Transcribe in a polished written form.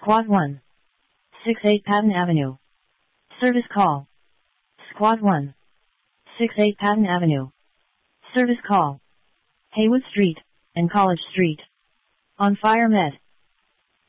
Squad 1. 68 Patton Avenue. Service call. Squad 1. 68 Patton Avenue. Service call. Haywood Street and College Street. On fire med.